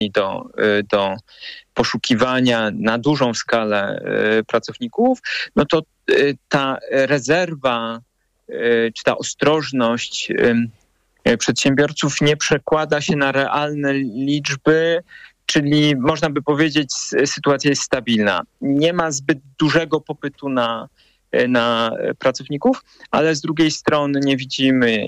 do poszukiwania na dużą skalę pracowników, no to ta rezerwa czy ta ostrożność przedsiębiorców nie przekłada się na realne liczby, czyli można by powiedzieć, sytuacja jest stabilna. Nie ma zbyt dużego popytu na pracowników, ale z drugiej strony nie widzimy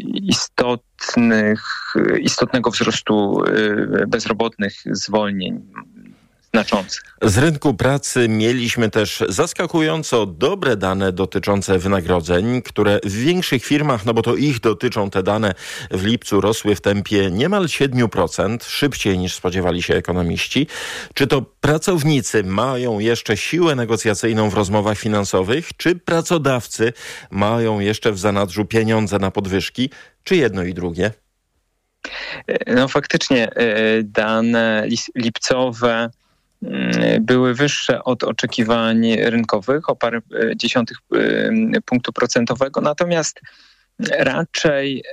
istotnego wzrostu bezrobotnych, zwolnień znaczących. Z rynku pracy mieliśmy też zaskakująco dobre dane dotyczące wynagrodzeń, które w większych firmach, no bo to ich dotyczą te dane, w lipcu rosły w tempie niemal 7%, szybciej niż spodziewali się ekonomiści. Czy to pracownicy mają jeszcze siłę negocjacyjną w rozmowach finansowych, czy pracodawcy mają jeszcze w zanadrzu pieniądze na podwyżki, czy jedno i drugie? No faktycznie dane lipcowe były wyższe od oczekiwań rynkowych o parę dziesiątych punktu procentowego, natomiast raczej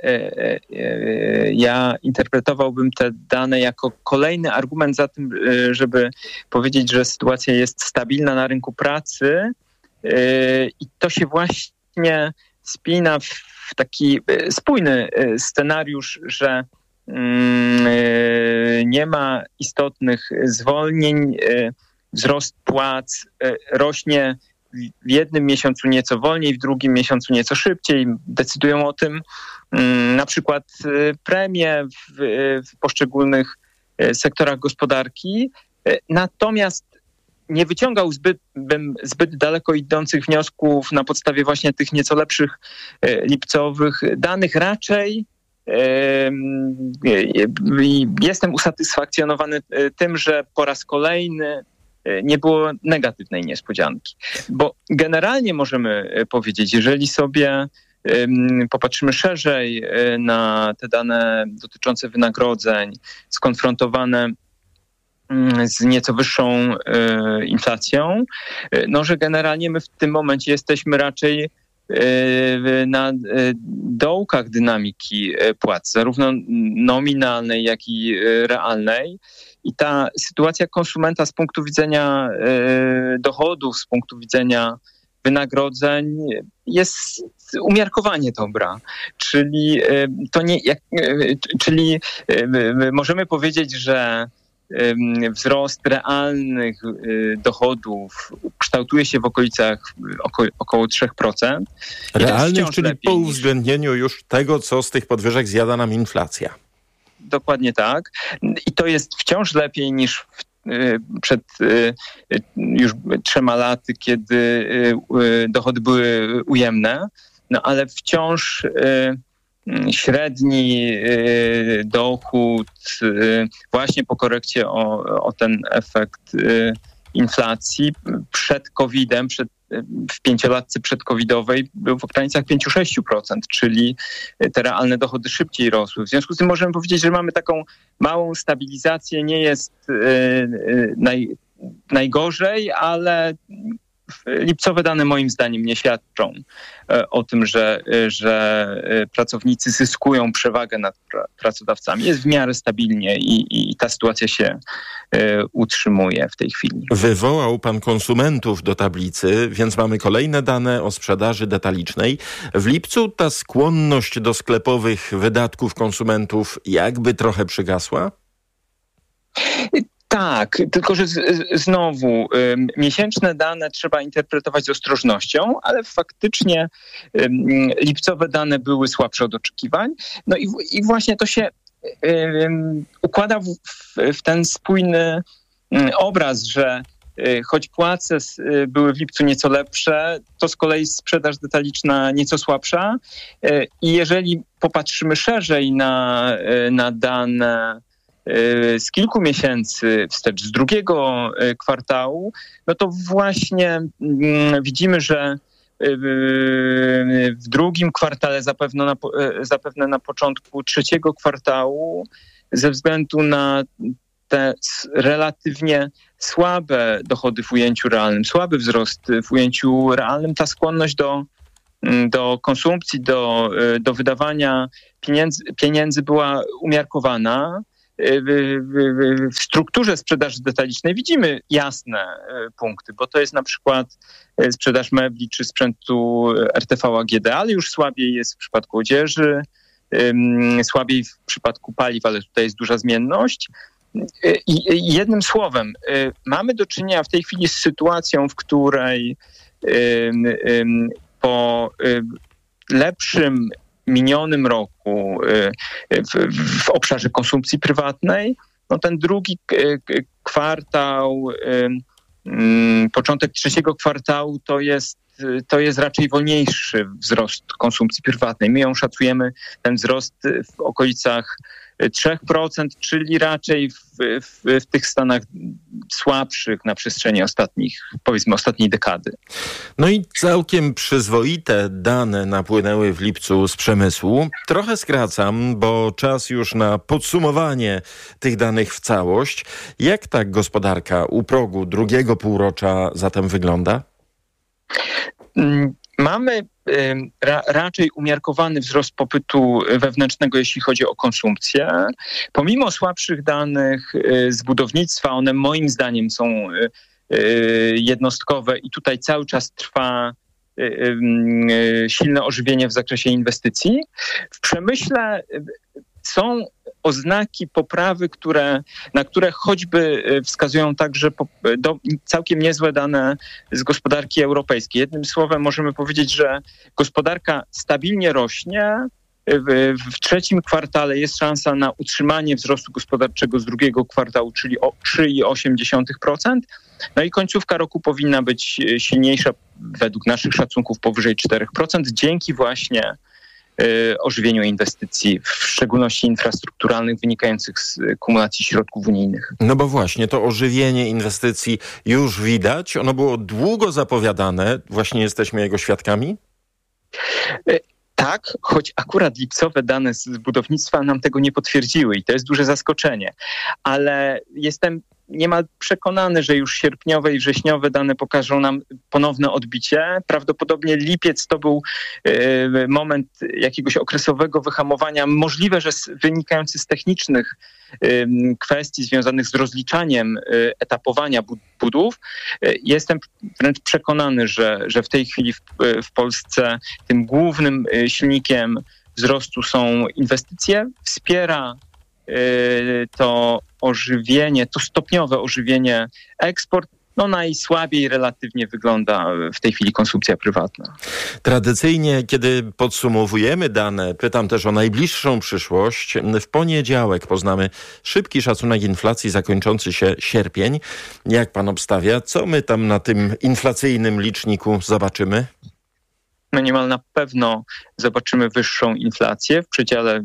ja interpretowałbym te dane jako kolejny argument za tym, żeby powiedzieć, że sytuacja jest stabilna na rynku pracy i to się właśnie spina w taki spójny scenariusz, że nie ma istotnych zwolnień, wzrost płac rośnie w jednym miesiącu nieco wolniej, w drugim miesiącu nieco szybciej. Decydują o tym na przykład premie w poszczególnych sektorach gospodarki. Natomiast nie wyciągałbym zbyt daleko idących wniosków na podstawie właśnie tych nieco lepszych lipcowych danych. Raczej jestem usatysfakcjonowany tym, że po raz kolejny nie było negatywnej niespodzianki. Bo generalnie możemy powiedzieć, jeżeli sobie popatrzymy szerzej na te dane dotyczące wynagrodzeń, skonfrontowane z nieco wyższą inflacją, no że generalnie my w tym momencie jesteśmy raczej na dołkach dynamiki płac, zarówno nominalnej, jak i realnej. I ta sytuacja konsumenta z punktu widzenia dochodów, z punktu widzenia wynagrodzeń jest umiarkowanie dobra. Czyli możemy powiedzieć, że wzrost realnych dochodów kształtuje się w okolicach około 3%. Realnych, czyli po uwzględnieniu już tego, co z tych podwyżek zjada nam inflacja. Dokładnie tak. I to jest wciąż lepiej niż przed już 3 laty, kiedy dochody były ujemne, no ale wciąż średni dochód właśnie po korekcie o ten efekt inflacji przed COVID-em, w 5-latce przedcovidowej był w granicach 5-6%, czyli te realne dochody szybciej rosły. W związku z tym możemy powiedzieć, że mamy taką małą stabilizację, nie jest najgorzej, ale lipcowe dane moim zdaniem nie świadczą o tym, że pracownicy zyskują przewagę nad pracodawcami. Jest w miarę stabilnie i ta sytuacja się utrzymuje w tej chwili. Wywołał pan konsumentów do tablicy, więc mamy kolejne dane o sprzedaży detalicznej. W lipcu ta skłonność do sklepowych wydatków konsumentów jakby trochę przygasła? Tak, tylko że znowu miesięczne dane trzeba interpretować z ostrożnością, ale faktycznie lipcowe dane były słabsze od oczekiwań. No i właśnie to się układa w ten spójny obraz, że choć płace były w lipcu nieco lepsze, to z kolei sprzedaż detaliczna nieco słabsza. I jeżeli popatrzymy szerzej na dane z kilku miesięcy wstecz, z drugiego kwartału, no to właśnie widzimy, że w drugim kwartale, zapewne na początku trzeciego kwartału, ze względu na te relatywnie słabe dochody w ujęciu realnym, słaby wzrost w ujęciu realnym, ta skłonność do konsumpcji, do wydawania pieniędzy była umiarkowana. w strukturze sprzedaży detalicznej widzimy jasne punkty, bo to jest na przykład sprzedaż mebli czy sprzętu RTV AGD, ale już słabiej jest w przypadku odzieży, słabiej w przypadku paliw, ale tutaj jest duża zmienność. I jednym słowem, mamy do czynienia w tej chwili z sytuacją, w której po lepszym minionym roku w obszarze konsumpcji prywatnej, no ten drugi kwartał, początek trzeciego kwartału to jest raczej wolniejszy wzrost konsumpcji prywatnej. My ją szacujemy, ten wzrost w okolicach 3%, czyli raczej w tych stanach słabszych na przestrzeni ostatniej dekady. No i całkiem przyzwoite dane napłynęły w lipcu z przemysłu. Trochę skracam, bo czas już na podsumowanie tych danych w całość. Jak ta gospodarka u progu drugiego półrocza zatem wygląda? Mamy raczej umiarkowany wzrost popytu wewnętrznego, jeśli chodzi o konsumpcję. Pomimo słabszych danych z budownictwa, one moim zdaniem są jednostkowe i tutaj cały czas trwa silne ożywienie w zakresie inwestycji. W przemyśle są oznaki poprawy, na które choćby wskazują także całkiem niezłe dane z gospodarki europejskiej. Jednym słowem możemy powiedzieć, że gospodarka stabilnie rośnie. W trzecim kwartale jest szansa na utrzymanie wzrostu gospodarczego z drugiego kwartału, czyli o 3,8%. No i końcówka roku powinna być silniejsza, według naszych szacunków powyżej 4%, dzięki właśnie ożywieniu inwestycji, w szczególności infrastrukturalnych, wynikających z kumulacji środków unijnych. No bo właśnie, to ożywienie inwestycji już widać. Ono było długo zapowiadane. Właśnie jesteśmy jego świadkami? Tak, choć akurat lipcowe dane z budownictwa nam tego nie potwierdziły i to jest duże zaskoczenie. Ale jestem niemal przekonany, że już sierpniowe i wrześniowe dane pokażą nam ponowne odbicie. Prawdopodobnie lipiec to był moment jakiegoś okresowego wyhamowania, możliwe, że wynikający z technicznych kwestii związanych z rozliczaniem etapowania budów. Jestem wręcz przekonany, że w tej chwili w Polsce tym głównym silnikiem wzrostu są inwestycje. Wspiera to ożywienie, to stopniowe ożywienie eksport. No najsłabiej relatywnie wygląda w tej chwili konsumpcja prywatna. Tradycyjnie, kiedy podsumowujemy dane, pytam też o najbliższą przyszłość. W poniedziałek poznamy szybki szacunek inflacji zakończący się sierpień. Jak pan obstawia, co my tam na tym inflacyjnym liczniku zobaczymy? My niemal na pewno zobaczymy wyższą inflację w przedziale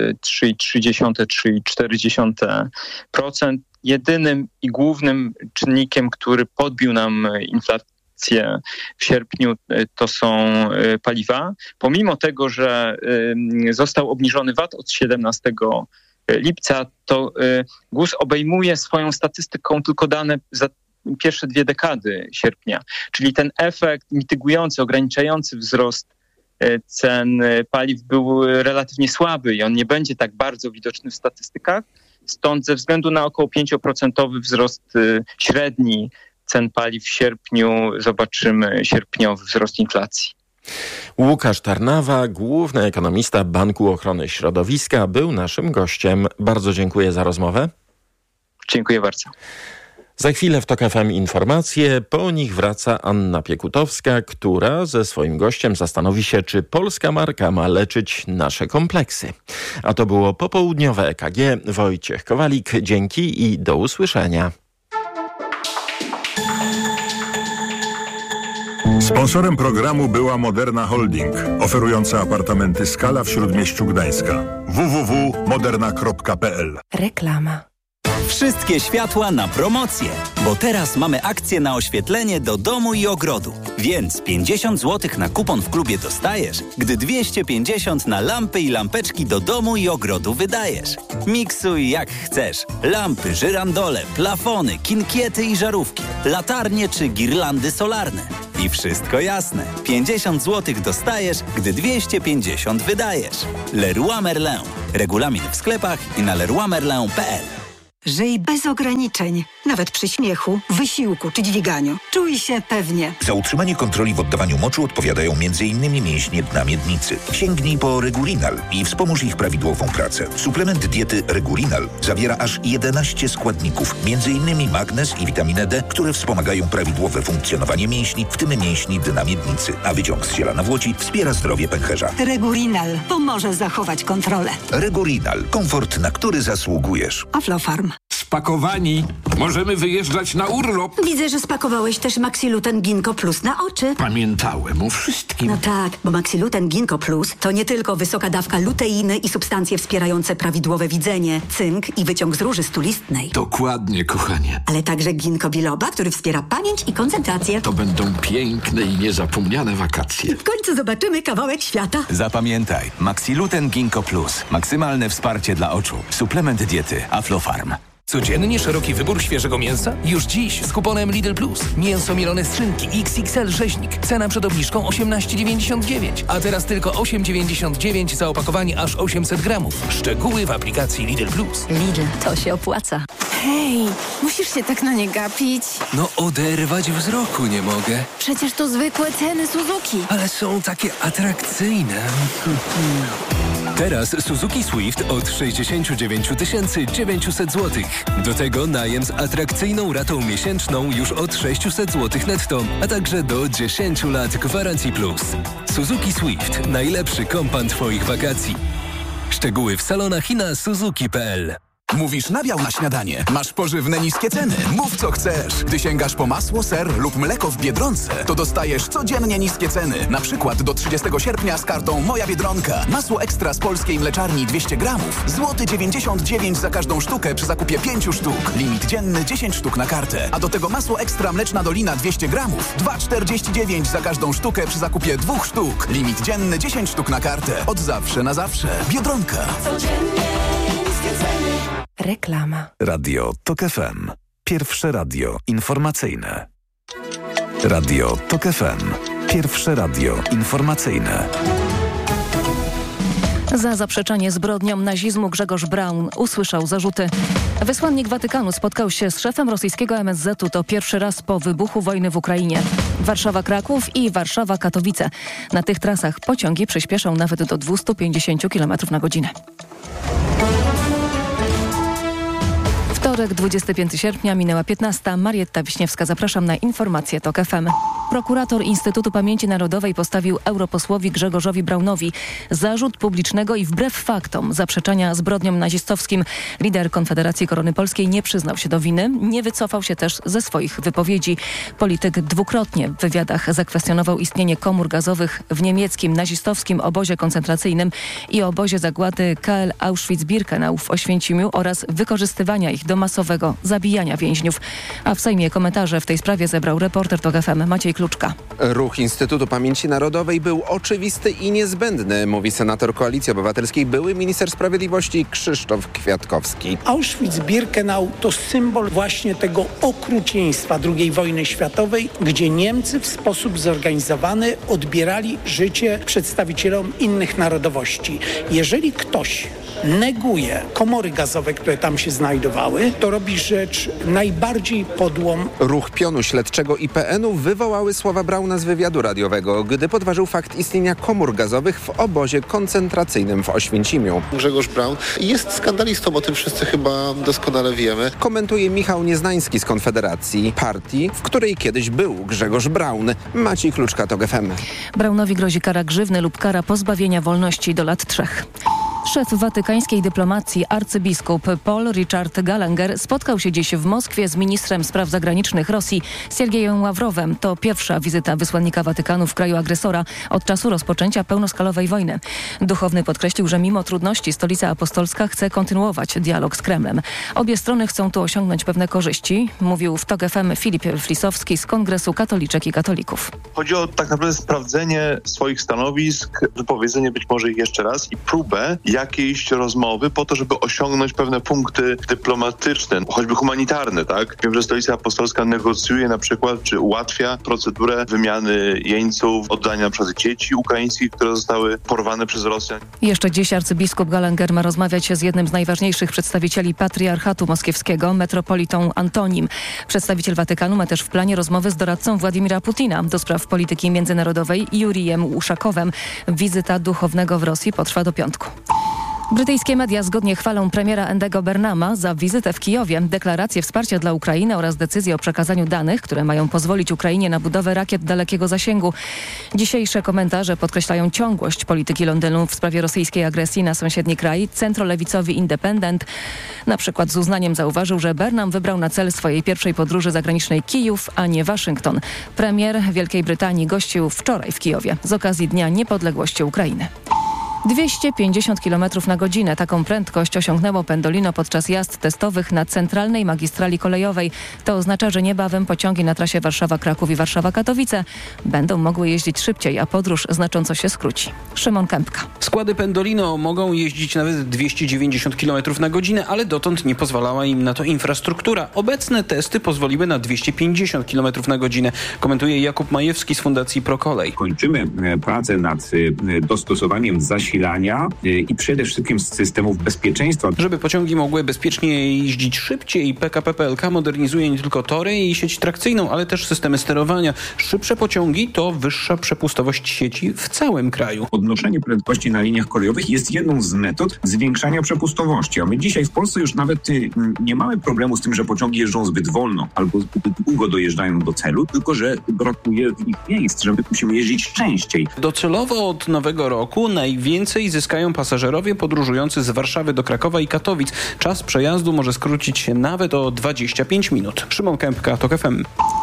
3,3-3,4%. Jedynym i głównym czynnikiem, który podbił nam inflację w sierpniu, to są paliwa. Pomimo tego, że został obniżony VAT od 17 lipca, to GUS obejmuje swoją statystyką tylko dane za pierwsze 2 dekady sierpnia. Czyli ten efekt mitygujący, ograniczający wzrost cen paliw był relatywnie słaby i on nie będzie tak bardzo widoczny w statystykach. Stąd ze względu na około 5% wzrost średni cen paliw w sierpniu zobaczymy sierpniowy wzrost inflacji. Łukasz Tarnawa, główny ekonomista Banku Ochrony Środowiska, był naszym gościem. Bardzo dziękuję za rozmowę. Dziękuję bardzo. Za chwilę w TOK FM informacje, po nich wraca Anna Piekutowska, która ze swoim gościem zastanowi się, czy polska marka ma leczyć nasze kompleksy. A to było popołudniowe EKG. Wojciech Kowalik, dzięki i do usłyszenia. Sponsorem programu była Moderna Holding, oferująca apartamenty Skala w Śródmieściu Gdańska. www.moderna.pl. Reklama. Wszystkie światła na promocję, bo teraz mamy akcję na oświetlenie do domu i ogrodu. Więc 50 zł na kupon w klubie dostajesz, gdy 250 na lampy i lampeczki do domu i ogrodu wydajesz. Miksuj jak chcesz. Lampy, żyrandole, plafony, kinkiety i żarówki, latarnie czy girlandy solarne. I wszystko jasne. 50 zł dostajesz, gdy 250 wydajesz. Leroy Merlin. Regulamin w sklepach i na leroymerlin.pl. Żyj bez ograniczeń, nawet przy śmiechu, wysiłku czy dźwiganiu. Czuj się pewnie. Za utrzymanie kontroli w oddawaniu moczu odpowiadają m.in. mięśnie dna miednicy. Sięgnij po Regulinal i wspomóż ich prawidłową pracę. Suplement diety Regulinal zawiera aż 11 składników, m.in. magnez i witaminę D, które wspomagają prawidłowe funkcjonowanie mięśni, w tym mięśni dna miednicy. A wyciąg z ziela nawłoci wspiera zdrowie pęcherza. Regulinal pomoże zachować kontrolę. Regulinal. Komfort, na który zasługujesz. Aflofarm. Spakowani. Możemy wyjeżdżać na urlop. Widzę, że spakowałeś też Maxiluten Ginkgo Plus na oczy. Pamiętałem o wszystkim. No tak, bo Maxiluten Ginkgo Plus to nie tylko wysoka dawka luteiny i substancje wspierające prawidłowe widzenie, cynk i wyciąg z róży stulistnej. Dokładnie, kochanie. Ale także ginkgo biloba, który wspiera pamięć i koncentrację. To będą piękne i niezapomniane wakacje. W końcu zobaczymy kawałek świata. Zapamiętaj, Maxiluten Ginkgo Plus. Maksymalne wsparcie dla oczu. Suplement diety Aflofarm. Codziennie szeroki wybór świeżego mięsa? Już dziś z kuponem Lidl Plus. Mięso mielone z szynki XXL rzeźnik. Cena przed obniżką 18,99. A teraz tylko 8,99 za opakowanie aż 800 gramów. Szczegóły w aplikacji Lidl Plus. Lidl, to się opłaca. Hej, musisz się tak na nie gapić. No oderwać wzroku nie mogę. Przecież to zwykłe ceny Suzuki. Ale są takie atrakcyjne. Teraz Suzuki Swift od 69 900 zł. Do tego najem z atrakcyjną ratą miesięczną już od 600 zł netto, a także do 10 lat gwarancji plus. Suzuki Swift. Najlepszy kompan Twoich wakacji. Szczegóły w salonach i na suzuki.pl. Mówisz nabiał na śniadanie. Masz pożywne niskie ceny. Mów co chcesz. Gdy sięgasz po masło, ser lub mleko w Biedronce, to dostajesz codziennie niskie ceny. Na przykład do 30 sierpnia z kartą Moja Biedronka. Masło ekstra z polskiej mleczarni 200 gramów. Złoty 99 za każdą sztukę przy zakupie 5 sztuk. Limit dzienny 10 sztuk na kartę. A do tego masło ekstra Mleczna Dolina 200 gramów. 2,49 za każdą sztukę przy zakupie 2 sztuk. Limit dzienny 10 sztuk na kartę. Od zawsze na zawsze. Biedronka. Codziennie niskie ceny. Reklama. Radio TOK FM. Pierwsze radio informacyjne. Radio TOK FM. Pierwsze radio informacyjne. Za zaprzeczanie zbrodniom nazizmu Grzegorz Braun usłyszał zarzuty. Wysłannik Watykanu spotkał się z szefem rosyjskiego MSZ-u. To pierwszy raz po wybuchu wojny w Ukrainie. Warszawa-Kraków i Warszawa-Katowice. Na tych trasach pociągi przyspieszą nawet do 250 km na godzinę. Wtorek, 25 sierpnia, minęła 15. Marietta Wiśniewska, zapraszam na informacje TOK FM. Prokurator Instytutu Pamięci Narodowej postawił europosłowi Grzegorzowi Braunowi zarzut publicznego i wbrew faktom zaprzeczania zbrodniom nazistowskim. Lider Konfederacji Korony Polskiej nie przyznał się do winy, nie wycofał się też ze swoich wypowiedzi. Polityk dwukrotnie w wywiadach zakwestionował istnienie komór gazowych w niemieckim nazistowskim obozie koncentracyjnym i obozie zagłady KL Auschwitz-Birkenau w Oświęcimiu oraz wykorzystywania ich do masowego zabijania więźniów. A w Sejmie komentarze w tej sprawie zebrał reporter TOK FM Maciej Kluczka. Ruch Instytutu Pamięci Narodowej był oczywisty i niezbędny, mówi senator Koalicji Obywatelskiej, były minister sprawiedliwości Krzysztof Kwiatkowski. Auschwitz-Birkenau to symbol właśnie tego okrucieństwa II wojny światowej, gdzie Niemcy w sposób zorganizowany odbierali życie przedstawicielom innych narodowości. Jeżeli ktoś neguje komory gazowe, które tam się znajdowały, to robi rzecz najbardziej podłą. Ruch pionu śledczego IPN-u wywołały słowa Brauna z wywiadu radiowego, gdy podważył fakt istnienia komór gazowych w obozie koncentracyjnym w Oświęcimiu. Grzegorz Braun jest skandalistą, o tym wszyscy chyba doskonale wiemy. Komentuje Michał Nieznański z Konfederacji, partii, w której kiedyś był Grzegorz Braun. Maciej Kluczka, TOK FM. Braunowi grozi kara grzywny lub kara pozbawienia wolności do lat 3. Szef watykańskiej dyplomacji arcybiskup Paul Richard Gallagher spotkał się dziś w Moskwie z ministrem spraw zagranicznych Rosji Siergiejem Ławrowem. To pierwsza wizyta wysłannika Watykanu w kraju agresora od czasu rozpoczęcia pełnoskalowej wojny. Duchowny podkreślił, że mimo trudności Stolica Apostolska chce kontynuować dialog z Kremlem. Obie strony chcą tu osiągnąć pewne korzyści, mówił w TOK FM Filip Flisowski z Kongresu Katoliczek i Katolików. Chodzi o tak naprawdę sprawdzenie swoich stanowisk, wypowiedzenie być może ich jeszcze raz i próbę jakiejś rozmowy po to, żeby osiągnąć pewne punkty dyplomatyczne, choćby humanitarne, tak? Wiem, że Stolica Apostolska negocjuje na przykład, czy ułatwia procedurę wymiany jeńców, oddania na przykład dzieci ukraińskich, które zostały porwane przez Rosjan. Jeszcze dziś arcybiskup Gallagher ma rozmawiać z jednym z najważniejszych przedstawicieli patriarchatu moskiewskiego, metropolitą Antonim. Przedstawiciel Watykanu ma też w planie rozmowy z doradcą Władimira Putina do spraw polityki międzynarodowej Jurijem Uszakowem. Wizyta duchownego w Rosji potrwa do piątku. Brytyjskie media zgodnie chwalą premiera Andy'ego Burnhama za wizytę w Kijowie, deklarację wsparcia dla Ukrainy oraz decyzję o przekazaniu danych, które mają pozwolić Ukrainie na budowę rakiet dalekiego zasięgu. Dzisiejsze komentarze podkreślają ciągłość polityki Londynu w sprawie rosyjskiej agresji na sąsiedni kraj. Centrolewicowy Independent na przykład z uznaniem zauważył, że Burnham wybrał na cel swojej pierwszej podróży zagranicznej Kijów, a nie Waszyngton. Premier Wielkiej Brytanii gościł wczoraj w Kijowie z okazji Dnia Niepodległości Ukrainy. 250 km na godzinę. Taką prędkość osiągnęło Pendolino podczas jazd testowych na centralnej magistrali kolejowej. To oznacza, że niebawem pociągi na trasie Warszawa-Kraków i Warszawa-Katowice będą mogły jeździć szybciej, a podróż znacząco się skróci. Szymon Kępka. Składy Pendolino mogą jeździć nawet 290 km na godzinę, ale dotąd nie pozwalała im na to infrastruktura. Obecne testy pozwoliły na 250 km na godzinę, komentuje Jakub Majewski z Fundacji ProKolej. Kończymy pracę nad dostosowaniem zasilania i przede wszystkim systemów bezpieczeństwa. Żeby pociągi mogły bezpiecznie jeździć szybciej, PKP PLK modernizuje nie tylko tory i sieć trakcyjną, ale też systemy sterowania. Szybsze pociągi to wyższa przepustowość sieci w całym kraju. Podnoszenie prędkości na liniach kolejowych jest jedną z metod zwiększania przepustowości, a my dzisiaj w Polsce już nawet nie mamy problemu z tym, że pociągi jeżdżą zbyt wolno albo zbyt długo dojeżdżają do celu, tylko że brakuje w nich miejsc, że my musimy jeździć częściej. Docelowo od nowego roku najwięcej zyskają pasażerowie podróżujący z Warszawy do Krakowa i Katowic. Czas przejazdu może skrócić się nawet o 25 minut. Szymon Kępka, TOK FM.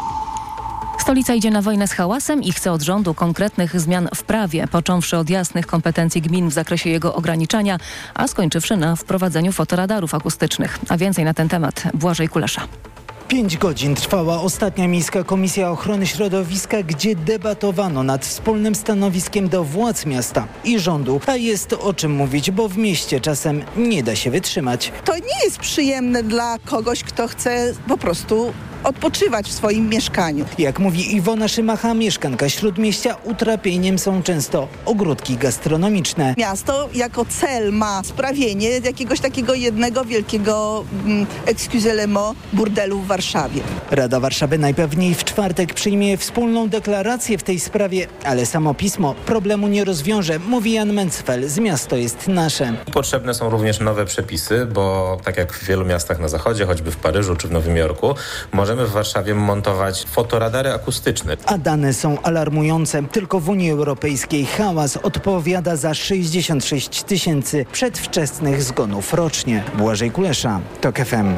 Stolica idzie na wojnę z hałasem i chce od rządu konkretnych zmian w prawie, począwszy od jasnych kompetencji gmin w zakresie jego ograniczania, a skończywszy na wprowadzeniu fotoradarów akustycznych. A więcej na ten temat Błażej Kulesza. 5 godzin trwała ostatnia Miejska Komisja Ochrony Środowiska, gdzie debatowano nad wspólnym stanowiskiem do władz miasta i rządu. A jest o czym mówić, bo w mieście czasem nie da się wytrzymać. To nie jest przyjemne dla kogoś, kto chce po prostu odpoczywać w swoim mieszkaniu. Jak mówi Iwona Szymacha, mieszkanka Śródmieścia, utrapieniem są często ogródki gastronomiczne. Miasto jako cel ma sprawienie jakiegoś takiego jednego wielkiego, excusez-le-mot, burdelu w Warszawie. Rada Warszawy najpewniej w czwartek przyjmie wspólną deklarację w tej sprawie, ale samo pismo problemu nie rozwiąże, mówi Jan Mencfel z Miasto jest nasze. Potrzebne są również nowe przepisy, bo tak jak w wielu miastach na zachodzie, choćby w Paryżu czy w Nowym Jorku, możemy w Warszawie montować fotoradary akustyczne. A dane są alarmujące. Tylko w Unii Europejskiej hałas odpowiada za 66 000 przedwczesnych zgonów rocznie. Błażej Kulesza, TOK FM.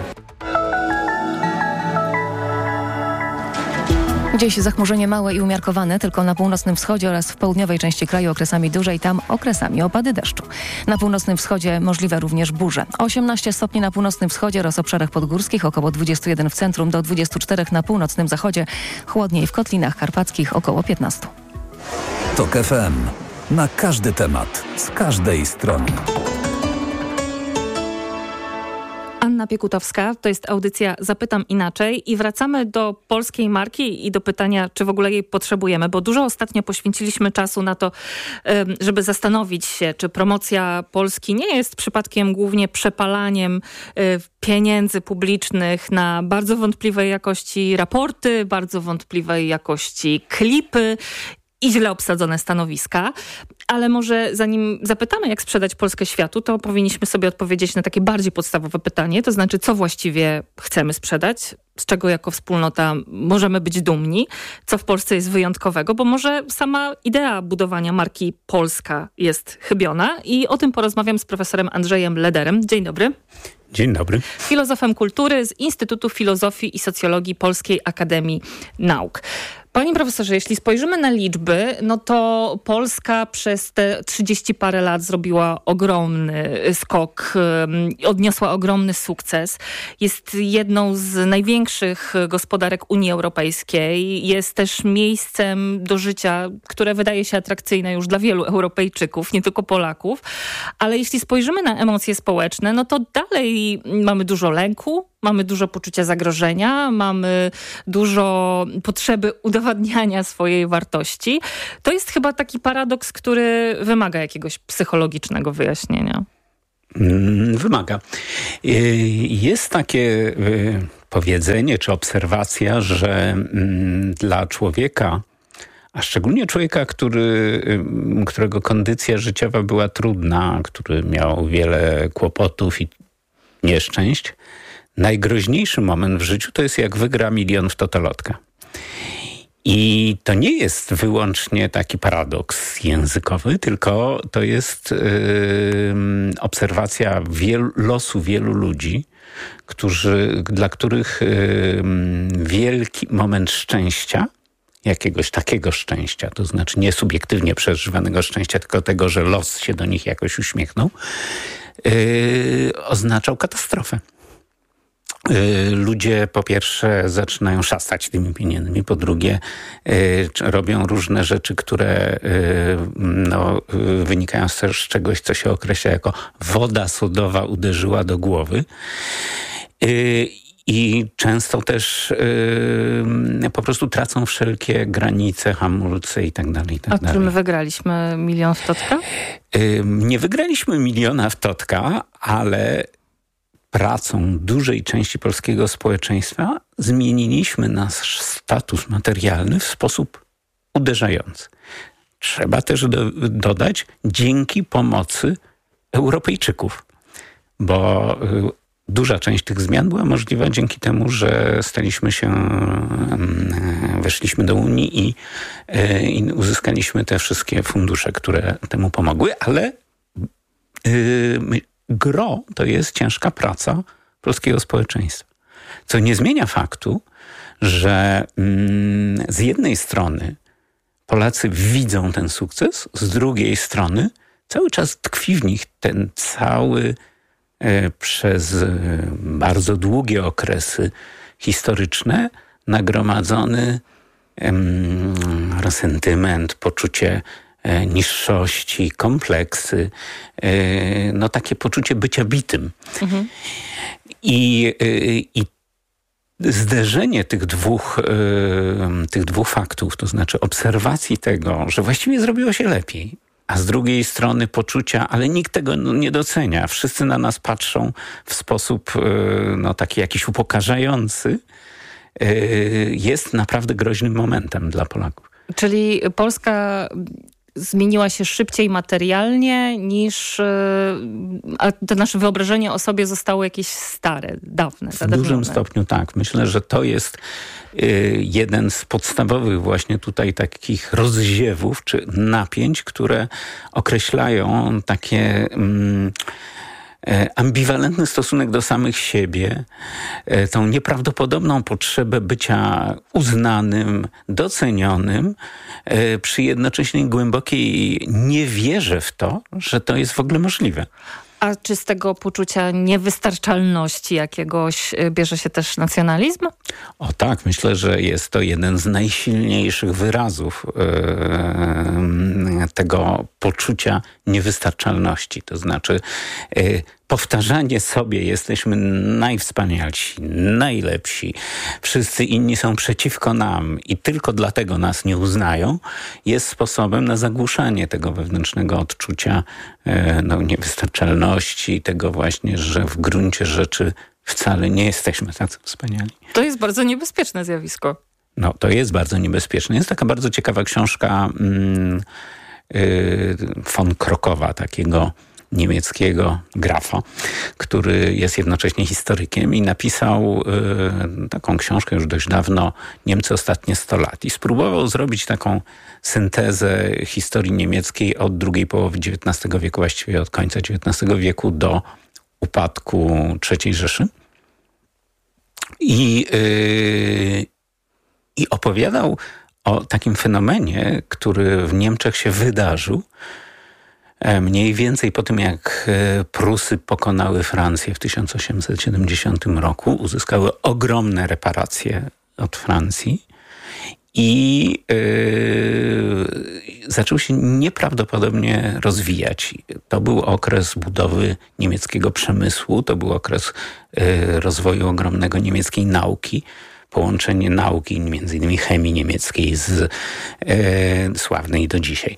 Dziś zachmurzenie małe i umiarkowane, tylko na północnym wschodzie oraz w południowej części kraju okresami duże i tam okresami opady deszczu. Na północnym wschodzie możliwe również burze. 18 stopni na północnym wschodzie oraz obszarach podgórskich, około 21 w centrum do 24 na północnym zachodzie. Chłodniej w kotlinach karpackich, około 15. TOK FM. Na każdy temat, z każdej strony. Anna Piekutowska, to jest audycja Zapytam Inaczej i wracamy do polskiej marki i do pytania, czy w ogóle jej potrzebujemy, bo dużo ostatnio poświęciliśmy czasu na to, żeby zastanowić się, czy promocja Polski nie jest przypadkiem głównie przepalaniem pieniędzy publicznych na bardzo wątpliwej jakości raporty, bardzo wątpliwej jakości klipy i źle obsadzone stanowiska. Ale może zanim zapytamy, jak sprzedać Polskę światu, to powinniśmy sobie odpowiedzieć na takie bardziej podstawowe pytanie, to znaczy, co właściwie chcemy sprzedać, z czego jako wspólnota możemy być dumni, co w Polsce jest wyjątkowego, bo może sama idea budowania marki Polska jest chybiona i o tym porozmawiam z profesorem Andrzejem Lederem. Dzień dobry. Dzień dobry. Filozofem kultury z Instytutu Filozofii i Socjologii Polskiej Akademii Nauk. Panie profesorze, jeśli spojrzymy na liczby, no to Polska przez te 30 parę lat zrobiła ogromny skok, odniosła ogromny sukces. Jest jedną z największych gospodarek Unii Europejskiej. Jest też miejscem do życia, które wydaje się atrakcyjne już dla wielu Europejczyków, nie tylko Polaków. Ale jeśli spojrzymy na emocje społeczne, no to dalej mamy dużo lęku, mamy dużo poczucia zagrożenia, mamy dużo potrzeby udowadniania swojej wartości. To jest chyba taki paradoks, który wymaga jakiegoś psychologicznego wyjaśnienia. Wymaga. Jest takie powiedzenie czy obserwacja, że dla człowieka, a szczególnie człowieka, którego kondycja życiowa była trudna, który miał wiele kłopotów i nieszczęść, najgroźniejszy moment w życiu to jest jak wygra 1 000 000 w totolotka. I to nie jest wyłącznie taki paradoks językowy, tylko to jest obserwacja losu wielu ludzi, dla których wielki moment szczęścia, jakiegoś takiego szczęścia, to znaczy nie subiektywnie przeżywanego szczęścia, tylko tego, że los się do nich jakoś uśmiechnął, oznaczał katastrofę. Ludzie po pierwsze zaczynają szastać tymi pieniędzmi, po drugie robią różne rzeczy, które wynikają z czegoś, co się określa jako woda sodowa uderzyła do głowy. I często też po prostu tracą wszelkie granice, hamulce i tak dalej. A czy my wygraliśmy 1 000 000 w totka? Nie wygraliśmy 1 000 000 w totka, ale pracą dużej części polskiego społeczeństwa zmieniliśmy nasz status materialny w sposób uderzający. Trzeba też dodać dzięki pomocy Europejczyków, bo duża część tych zmian była możliwa dzięki temu, że weszliśmy do Unii i uzyskaliśmy te wszystkie fundusze, które temu pomogły, ale gro to jest ciężka praca polskiego społeczeństwa. Co nie zmienia faktu, że z jednej strony Polacy widzą ten sukces, z drugiej strony cały czas tkwi w nich ten cały przez bardzo długie okresy historyczne nagromadzony resentyment, poczucie niższości, kompleksy, takie poczucie bycia bitym. Mhm. I zderzenie tych dwóch faktów, to znaczy obserwacji tego, że właściwie zrobiło się lepiej, a z drugiej strony poczucia, ale nikt tego nie docenia. Wszyscy na nas patrzą w sposób taki jakiś upokarzający. Jest naprawdę groźnym momentem dla Polaków. Czyli Polska zmieniła się szybciej materialnie niż... A to nasze wyobrażenie o sobie zostało jakieś stare, dawne. W dużym stopniu tak. Myślę, że to jest jeden z podstawowych właśnie tutaj takich rozziewów czy napięć, które określają takie ambiwalentny stosunek do samych siebie, tą nieprawdopodobną potrzebę bycia uznanym, docenionym, przy jednocześnie głębokiej niewierze w to, że to jest w ogóle możliwe. A czy z tego poczucia niewystarczalności jakiegoś bierze się też nacjonalizm? O tak, myślę, że jest to jeden z najsilniejszych wyrazów tego poczucia niewystarczalności. To znaczy powtarzanie sobie, jesteśmy najwspanialsi, najlepsi, wszyscy inni są przeciwko nam i tylko dlatego nas nie uznają, jest sposobem na zagłuszanie tego wewnętrznego odczucia niewystarczalności, tego właśnie, że w gruncie rzeczy wcale nie jesteśmy tacy wspaniali. To jest bardzo niebezpieczne zjawisko. No, to jest bardzo niebezpieczne. Jest taka bardzo ciekawa książka von Krokowa, takiego niemieckiego grafa, który jest jednocześnie historykiem i napisał taką książkę już dość dawno, Niemcy ostatnie 100 lat. I spróbował zrobić taką syntezę historii niemieckiej od drugiej połowy XIX wieku, właściwie od końca XIX wieku do upadku III Rzeszy. I opowiadał o takim fenomenie, który w Niemczech się wydarzył mniej więcej po tym, jak Prusy pokonały Francję w 1870 roku, uzyskały ogromne reparacje od Francji i zaczął się nieprawdopodobnie rozwijać. To był okres budowy niemieckiego przemysłu, to był okres rozwoju ogromnego niemieckiej nauki. Połączenie nauki, między innymi chemii niemieckiej, sławnej do dzisiaj,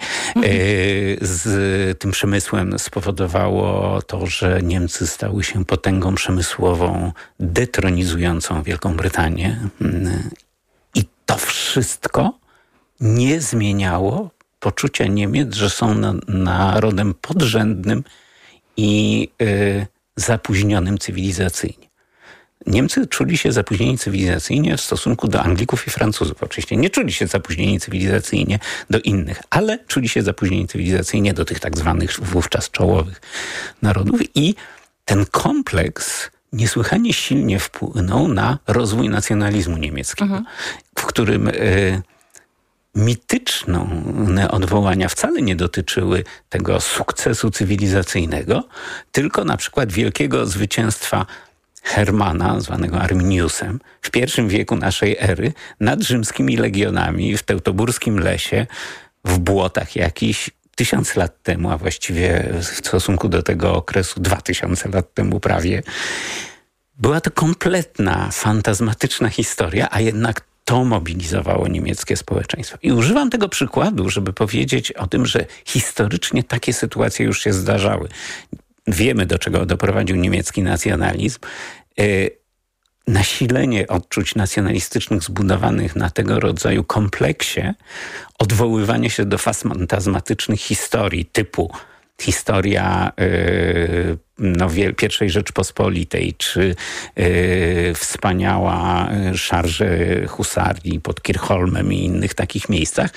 z tym przemysłem spowodowało to, że Niemcy stały się potęgą przemysłową detronizującą Wielką Brytanię. I to wszystko nie zmieniało poczucia Niemiec, że są narodem podrzędnym i zapóźnionym cywilizacyjnie. Niemcy czuli się zapóźnieni cywilizacyjnie w stosunku do Anglików i Francuzów. Oczywiście nie czuli się zapóźnieni cywilizacyjnie do innych, ale czuli się zapóźnieni cywilizacyjnie do tych tak zwanych wówczas czołowych narodów i ten kompleks niesłychanie silnie wpłynął na rozwój nacjonalizmu niemieckiego, w którym mityczne odwołania wcale nie dotyczyły tego sukcesu cywilizacyjnego, tylko na przykład wielkiego zwycięstwa Hermana, zwanego Arminiusem, w I wieku naszej ery nad rzymskimi legionami w teutoburskim lesie, w błotach jakichś 1000 lat temu, a właściwie w stosunku do tego okresu 2000 lat temu prawie. Była to kompletna, fantazmatyczna historia, a jednak to mobilizowało niemieckie społeczeństwo. I używam tego przykładu, żeby powiedzieć o tym, że historycznie takie sytuacje już się zdarzały. Wiemy, do czego doprowadził niemiecki nacjonalizm. Nasilenie odczuć nacjonalistycznych zbudowanych na tego rodzaju kompleksie, odwoływanie się do fantazmatycznych historii typu historia I Rzeczpospolitej, czy wspaniała szarże husarii pod Kirchholmem i innych takich miejscach,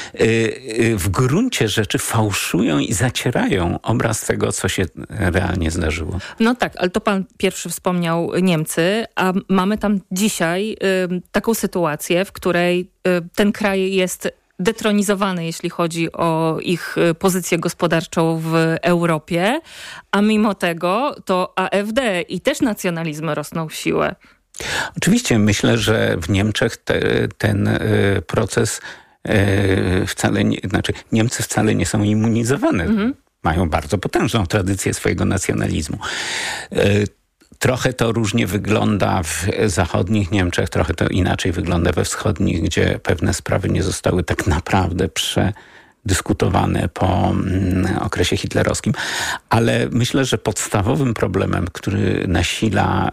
w gruncie rzeczy fałszują i zacierają obraz tego, co się realnie zdarzyło. No tak, ale to pan pierwszy wspomniał Niemcy, a mamy tam dzisiaj taką sytuację, w której ten kraj jest detronizowany, jeśli chodzi o ich pozycję gospodarczą w Europie, a mimo tego to AfD i też nacjonalizmy rosną w siłę. Oczywiście myślę, że w Niemczech ten proces wcale nie, Niemcy wcale nie są immunizowane. Mają bardzo potężną tradycję swojego nacjonalizmu. Trochę to różnie wygląda w zachodnich Niemczech, trochę to inaczej wygląda we wschodnich, gdzie pewne sprawy nie zostały tak naprawdę przedyskutowane po okresie hitlerowskim. Ale myślę, że podstawowym problemem, który nasila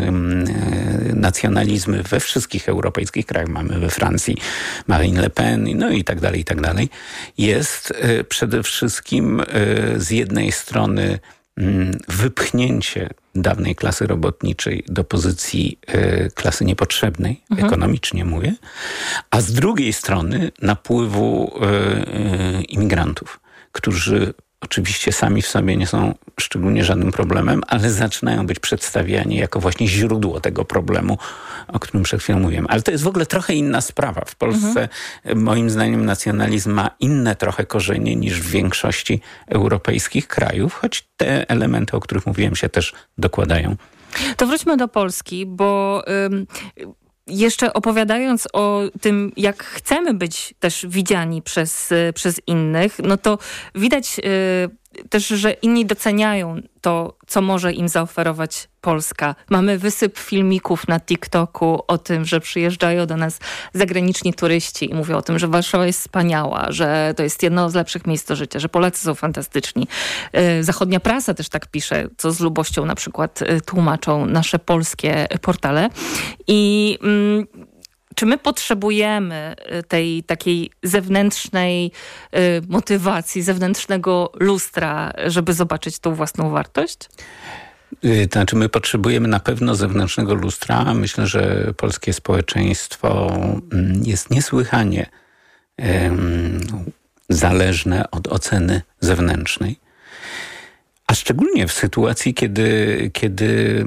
nacjonalizmy we wszystkich europejskich krajach, mamy we Francji Marine Le Pen, no i tak dalej, jest przede wszystkim z jednej strony wypchnięcie dawnej klasy robotniczej do pozycji klasy niepotrzebnej, ekonomicznie mówię, a z drugiej strony napływu imigrantów, którzy oczywiście sami w sobie nie są szczególnie żadnym problemem, ale zaczynają być przedstawiani jako właśnie źródło tego problemu, o którym przed chwilą mówiłem. Ale to jest w ogóle trochę inna sprawa. W Polsce moim zdaniem nacjonalizm ma inne trochę korzenie niż w większości europejskich krajów, choć te elementy, o których mówiłem, się też dokładają. To wróćmy do Polski, bo jeszcze opowiadając o tym, jak chcemy być też widziani przez innych, no to widać też, że inni doceniają to, co może im zaoferować Polska. Mamy wysyp filmików na TikToku o tym, że przyjeżdżają do nas zagraniczni turyści i mówią o tym, że Warszawa jest wspaniała, że to jest jedno z lepszych miejsc do życia, że Polacy są fantastyczni. Zachodnia prasa też tak pisze, co z lubością na przykład tłumaczą nasze polskie portale. I czy my potrzebujemy tej takiej zewnętrznej motywacji, zewnętrznego lustra, żeby zobaczyć tą własną wartość? To znaczy my potrzebujemy na pewno zewnętrznego lustra. Myślę, że polskie społeczeństwo jest niesłychanie zależne od oceny zewnętrznej. A szczególnie w sytuacji, kiedy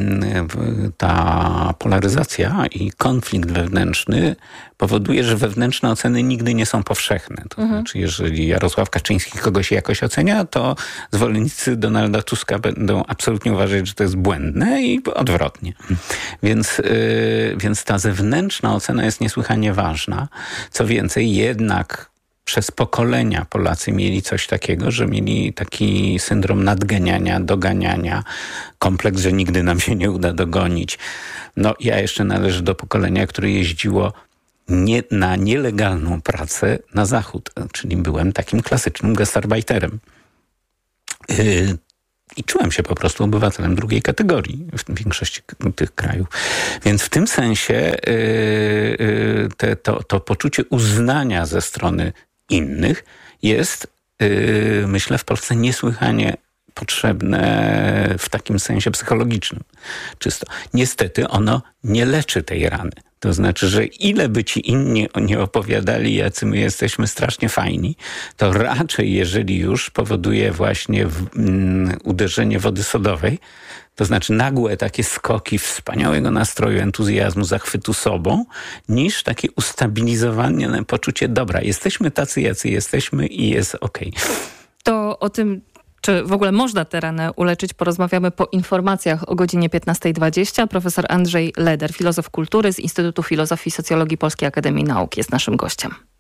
ta polaryzacja i konflikt wewnętrzny powoduje, że wewnętrzne oceny nigdy nie są powszechne. To znaczy, jeżeli Jarosław Kaczyński kogoś jakoś ocenia, to zwolennicy Donalda Tuska będą absolutnie uważać, że to jest błędne i odwrotnie. Więc ta zewnętrzna ocena jest niesłychanie ważna. Co więcej, jednak przez pokolenia Polacy mieli coś takiego, że mieli taki syndrom nadganiania, doganiania, kompleks, że nigdy nam się nie uda dogonić. No, ja jeszcze należę do pokolenia, które jeździło na nielegalną pracę na zachód, czyli byłem takim klasycznym gastarbeiterem. I czułem się po prostu obywatelem drugiej kategorii w większości tych krajów. Więc w tym sensie to poczucie uznania ze strony innych jest, myślę, w Polsce niesłychanie potrzebne w takim sensie psychologicznym. Czysto. Niestety ono nie leczy tej rany. To znaczy, że ile by ci inni nie opowiadali, jacy my jesteśmy strasznie fajni, to raczej, jeżeli już, powoduje właśnie uderzenie wody sodowej, to znaczy nagłe takie skoki wspaniałego nastroju, entuzjazmu, zachwytu sobą, niż takie ustabilizowane poczucie, dobra, jesteśmy tacy, jacy jesteśmy i jest okej. To o tym, czy w ogóle można tę ranę uleczyć, porozmawiamy po informacjach o godzinie 15:20. Profesor Andrzej Leder, filozof kultury z Instytutu Filozofii i Socjologii Polskiej Akademii Nauk, jest naszym gościem.